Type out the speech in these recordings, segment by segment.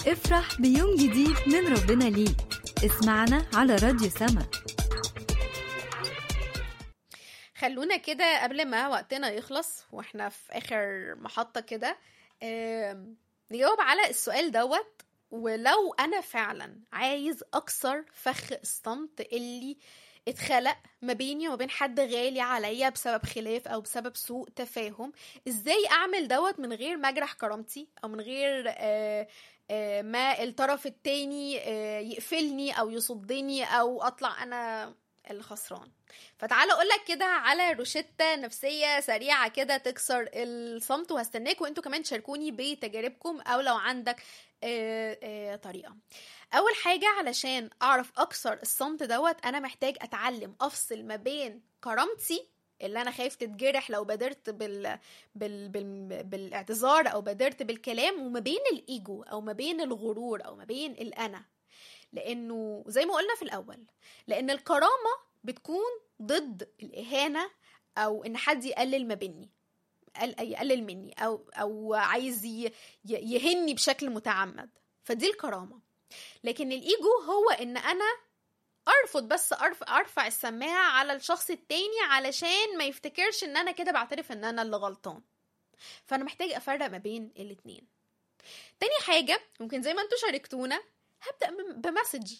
افرح بيوم جديد من ربنا ليك. اسمعنا على راديو سما. خلونا كده قبل ما وقتنا يخلص واحنا في اخر محطة كده نجاوب على السؤال دوت. ولو انا فعلا عايز اكسر فخ الصمت اللي اتخلق ما بيني وما بين حد غالي عليا بسبب خلاف او بسبب سوء تفاهم، ازاي اعمل دوت من غير ما اجرح كرامتي او من غير ما الطرف التاني يقفلني او يصدني او اطلع انا الخسران؟ فتعالى اقولك كده على روشتة نفسية سريعة كده تكسر الصمت، وهستناكم انتوا كمان تشاركوني بتجاربكم او لو عندك طريقة. اول حاجة علشان اعرف اكسر الصمت دوت، انا محتاج اتعلم افصل ما بين كرامتي اللي انا خايف تتجرح لو بادرت بالاعتذار او بادرت بالكلام، وما بين الايجو او ما بين الغرور او ما بين الانا. لانه زي ما قلنا في الاول، لان الكرامة بتكون ضد الاهانة او ان حد يقلل ما بيني، يقلل مني او عايز يهني بشكل متعمد، فدي الكرامة. لكن الايجو هو ان انا ارفض بس ارفع السماعة على الشخص التاني علشان ما يفتكرش ان انا كده بعترف ان انا اللي غلطان. فانا محتاج افرق ما بين الاتنين. تاني حاجة ممكن زي ما انتوا شاركتونا، هبدأ بمسج.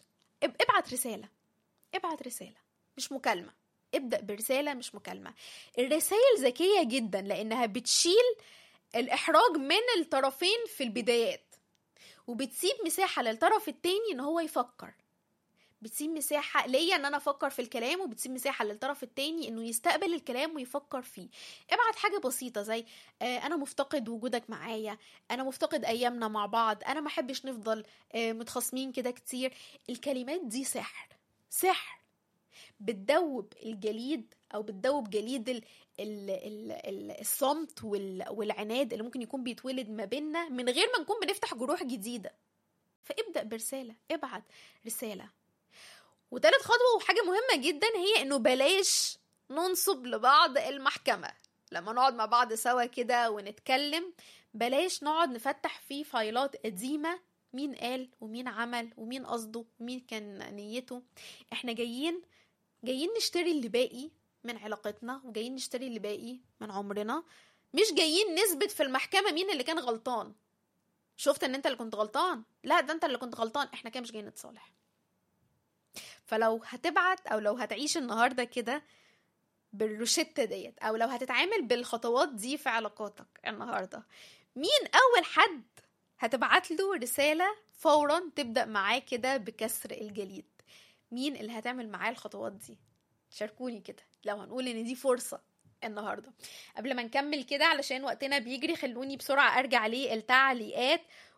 ابعت رسالة مش مكالمة. ابدأ برسالة مش مكالمة. الرسائل ذكية جدا لانها بتشيل الاحراج من الطرفين في البدايات، وبتسيب مساحة للطرف التاني ان هو يفكر، بتسيب مساحة ليا ان انا افكر في الكلام، وبتسيب مساحة للطرف التاني انه يستقبل الكلام ويفكر فيه. ابعت حاجة بسيطة زي انا مفتقد وجودك معايا، انا مفتقد ايامنا مع بعض، انا ما احبش نفضل متخاصمين كده كتير. الكلمات دي سحر بتدوب الجليد او بتدوب جليد الصمت والعناد اللي ممكن يكون بيتولد ما بيننا من غير ما نكون بنفتح جروح جديدة. فابدأ برسالة، ابعت رسالة. وتالت خطوة وحاجة مهمة جدا هي انه بلاش ننصب لبعض المحكمة. لما نقعد مع بعض سوا كده ونتكلم، بلاش نقعد نفتح في فايلات قديمة، مين قال ومين عمل ومين قصده ومين كان نيته. احنا جايين نشتري اللي باقي من علاقتنا، وجايين نشتري اللي باقي من عمرنا، مش جايين نثبت في المحكمة مين اللي كان غلطان. شفت ان انت اللي كنت غلطان؟ لا، ده انت اللي كنت غلطان. احنا كده مش جايين نتصالح. فلو هتبعت او لو هتعيش النهاردة كده بالروشتة ديت، او لو هتتعامل بالخطوات دي في علاقاتك النهاردة، مين اول حد هتبعت له رسالة فورا تبدأ معاه كده بكسر الجليد؟ مين اللي هتعمل معاه الخطوات دي؟ شاركوني كده لو هنقول ان دي فرصة النهاردة. قبل ما نكمل كده علشان وقتنا بيجري، خلوني بسرعة ارجع للتعليقات.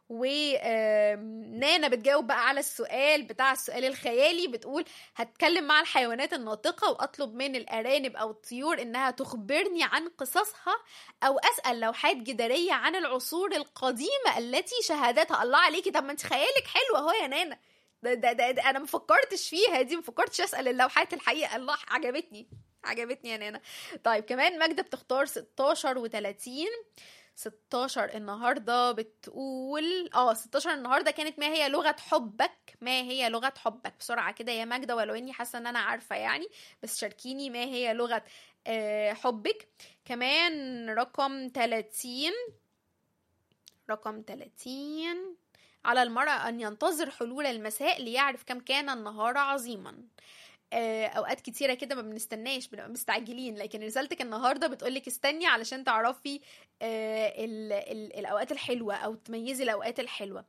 ونانا بتجاوب بقى على السؤال الخيالي، بتقول هتكلم مع الحيوانات الناطقة واطلب من الارانب او الطيور انها تخبرني عن قصصها، او اسأل لوحات جدارية عن العصور القديمة التي شهدتها. الله عليكي، طب ما انت خيالك حلو اهو يا نانا. ده انا مفكرتش فيها دي، مفكرتش اسأل اللوحات الحقيقة. الله، عجبتني يا نانا. طيب كمان ماجدة بتختار 16 و30. 16 النهاردة بتقول 16 النهاردة كانت ما هي لغة حبك بسرعة كده يا ماجدة، ولو اني حاسة ان انا عارفة يعني، بس شاركيني ما هي لغة حبك. كمان رقم 30 على المرء أن ينتظر حلول المساء ليعرف كم كان النهار عظيما. أوقات كتيرة كده ما بنستناش، بنبقى مستعجلين، لكن رسالتك النهاردة بتقولك استني علشان تعرفي الأوقات الحلوة أو تميزي الأوقات الحلوة.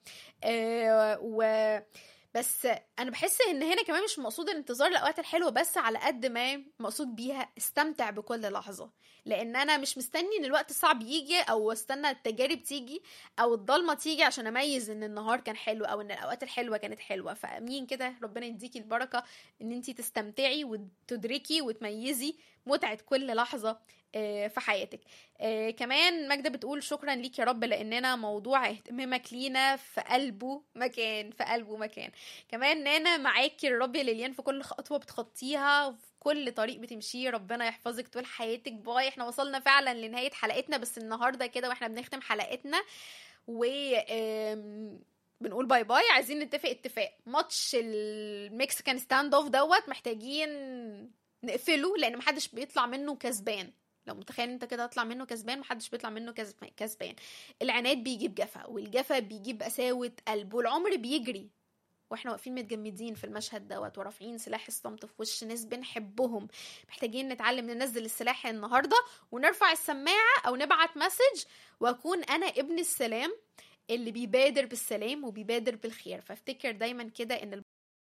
بس أنا بحس إن هنا كمان مش مقصود الانتظار الأوقات الحلوة بس، على قد ما مقصود بيها استمتع بكل لحظة. لأن أنا مش مستني إن الوقت الصعب يجي أو استنى التجارب تيجي أو الضلمة تيجي عشان أميز إن النهار كان حلو أو إن الأوقات الحلوة كانت حلوة. فأمين كده، ربنا يديكي البركة إن انتي تستمتعي وتدركي وتميزي متعة كل لحظة في حياتك. كمان ماجدة بتقول شكرا ليك يا رب لأننا موضوع اهتمامك لينا في قلبه مكان. كمان نانا معاكي الرب يا ليليان في كل خطوة بتخطيها، في كل طريق بتمشيه، ربنا يحفظك طول حياتك. باي. احنا وصلنا فعلا لنهاية حلقتنا، بس النهاردة كده واحنا بنختم حلقتنا بنقول باي باي، عايزين نتفق اتفاق، ماتش المكسيكان ستاند اوف دوت محتاجين نقفله، لان محدش بيطلع منه كسبان. لو متخيل انت كده اطلع منه كسبان، محدش بيطلع منه كسبان. العناد بيجيب جفا، والجفا بيجيب قساوة قلب، والعمر بيجري واحنا واقفين متجمدين في المشهد دوت ورافعين سلاح الصمت في وش ناس بنحبهم. محتاجين نتعلم ننزل السلاح النهارده ونرفع السماعه او نبعت مسج، واكون انا ابن السلام اللي بيبادر بالسلام وبيبادر بالخير. فافتكر دايما كده ان